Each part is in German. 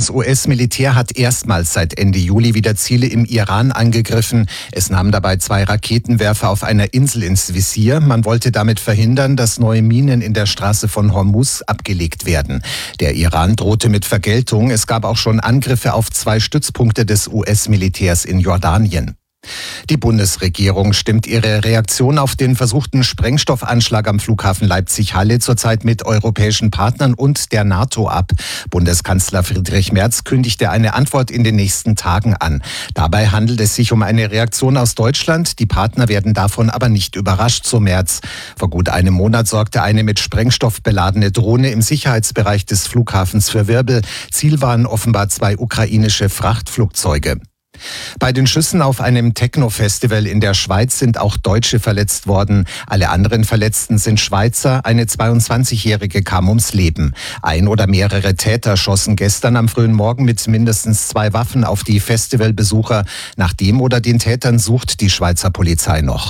Das US-Militär hat erstmals seit Ende Juli wieder Ziele im Iran angegriffen. Es nahm dabei 2 Raketenwerfer auf einer Insel ins Visier. Man wollte damit verhindern, dass neue Minen in der Straße von Hormuz abgelegt werden. Der Iran drohte mit Vergeltung. Es gab auch schon Angriffe auf 2 Stützpunkte des US-Militärs in Jordanien. Die Bundesregierung stimmt ihre Reaktion auf den versuchten Sprengstoffanschlag am Flughafen Leipzig-Halle zurzeit mit europäischen Partnern und der NATO ab. Bundeskanzler Friedrich Merz kündigte eine Antwort in den nächsten Tagen an. Dabei handelt es sich um eine Reaktion aus Deutschland. Die Partner werden davon aber nicht überrascht, so Merz. Vor gut einem Monat sorgte eine mit Sprengstoff beladene Drohne im Sicherheitsbereich des Flughafens für Wirbel. Ziel waren offenbar 2 ukrainische Frachtflugzeuge. Bei den Schüssen auf einem Techno-Festival in der Schweiz sind auch Deutsche verletzt worden. Alle anderen Verletzten sind Schweizer. Eine 22-Jährige kam ums Leben. Ein oder mehrere Täter schossen gestern am frühen Morgen mit mindestens 2 Waffen auf die Festivalbesucher. Nach dem oder den Tätern sucht die Schweizer Polizei noch.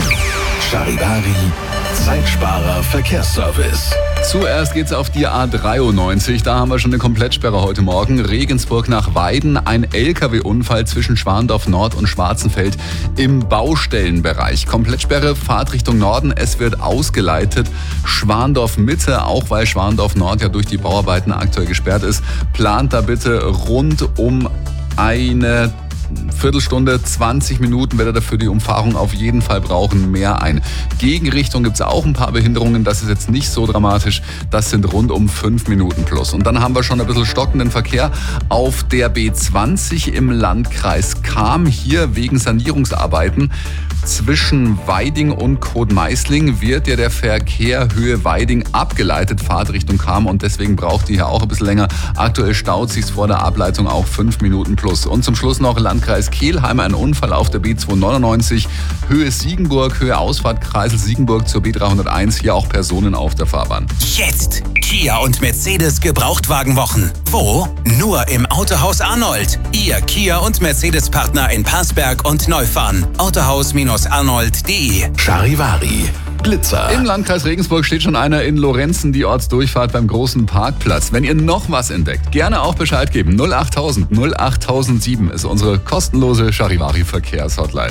Charivari, Zeitsparer Verkehrsservice. Zuerst geht's auf die A93. Da haben wir schon eine Komplettsperre heute Morgen. Regensburg nach Weiden. Ein LKW-Unfall zwischen Schwandorf Nord und Schwarzenfeld im Baustellenbereich. Komplettsperre, Fahrt Richtung Norden. Es wird ausgeleitet. Schwandorf Mitte, auch weil Schwandorf Nord ja durch die Bauarbeiten aktuell gesperrt ist. Plant da bitte rund um eine Viertelstunde, 20 Minuten wird er dafür die Umfahrung auf jeden Fall brauchen, mehr ein. Gegenrichtung gibt es auch ein paar Behinderungen, das ist jetzt nicht so dramatisch, das sind rund um 5 Minuten plus. Und dann haben wir schon ein bisschen stockenden Verkehr auf der B20 im Landkreis Cham, hier wegen Sanierungsarbeiten. Zwischen Weiding und Kotmeißling wird ja der Verkehr Höhe Weiding abgeleitet, Fahrt Richtung Cham, und deswegen braucht die hier auch ein bisschen länger. Aktuell staut sich's vor der Ableitung auch 5 Minuten plus. Und zum Schluss noch Landkreis Kelheim, ein Unfall auf der B299, Höhe Siegenburg, Höhe Ausfahrt Kreisel Siegenburg zur B301, hier auch Personen auf der Fahrbahn. Jetzt Kia und Mercedes Gebrauchtwagenwochen. Wo? Nur im Autohaus Arnold. Ihr Kia und Mercedes Partner in Parsberg und Neufahren. Autohaus-arnold.de. Charivari, Blitzer. Im Landkreis Regensburg steht schon einer in Lorenzen, die Ortsdurchfahrt beim großen Parkplatz. Wenn ihr noch was entdeckt, gerne auch Bescheid geben. 08000 08007 ist unsere kostenlose Charivari-Verkehrshotline.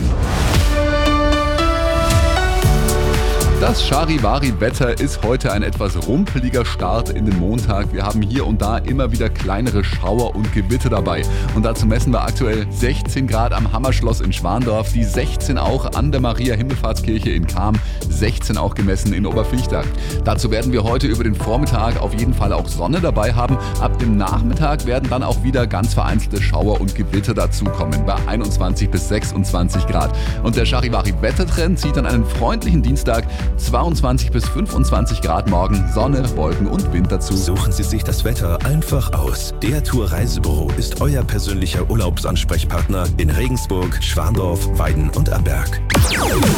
Das Charivari-Wetter ist heute ein etwas rumpeliger Start in den Montag. Wir haben hier und da immer wieder kleinere Schauer und Gewitter dabei. Und dazu messen wir aktuell 16 Grad am Hammerschloss in Schwandorf, die 16 auch an der Maria-Himmelfahrtskirche in Cham, 16 auch gemessen in Oberviechtach. Dazu werden wir heute über den Vormittag auf jeden Fall auch Sonne dabei haben. Ab dem Nachmittag werden dann auch wieder ganz vereinzelte Schauer und Gewitter dazukommen, bei 21 bis 26 Grad. Und der Charivari-Wettertrend zieht dann einen freundlichen Dienstag, 22 bis 25 Grad morgen, Sonne, Wolken und Wind dazu. Suchen Sie sich das Wetter einfach aus. Der Tour Reisebüro ist euer persönlicher Urlaubsansprechpartner in Regensburg, Schwandorf, Weiden und Amberg.